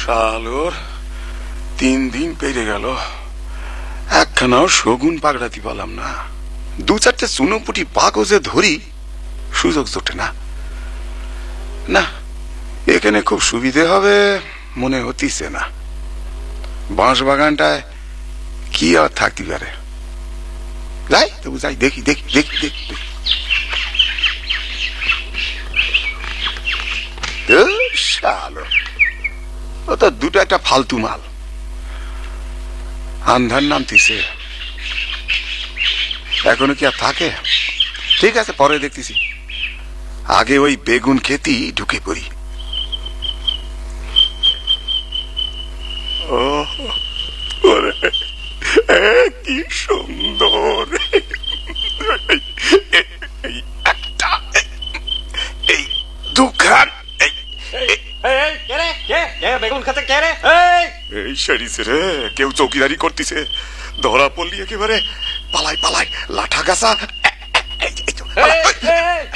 শালোর 3 দিন পেরে গেল, একখানাও শগুন পাগড়াতে পারলাম না। 2-4টে চুনোপুটি পাগজে ধরি, সুযোগ জোটে না। না, এখানে খুব সুবিধে হবে মনে হতিছে না। বাঁশ বাগানটায় কি আর থাকতে পারে। যাই তবু যাই, দেখি দেখি দেখি দেখি দেখি। শালো, ও তো দুটো একটা ফালতু মাল। আন্ধার নামতিছে, এখনো কি আর থাকে? ঠিক আছে, পরে দেখতেছি। আগে ওই বেগুন খেতি ঢুকে পড়ি। ও কি সুন্দর একটা এই দোকান। বেগুন খাতে কে রে? এই সারিছে রে, কেউ চৌকিদারি করতেছে। ধরা পড়লি একেবারে পালাই পালাই, লাঠা গাছা